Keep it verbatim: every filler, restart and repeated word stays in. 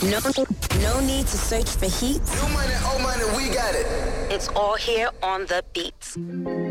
No, no need to search for heat. New money, old money, we got it. It's all here on The Beats.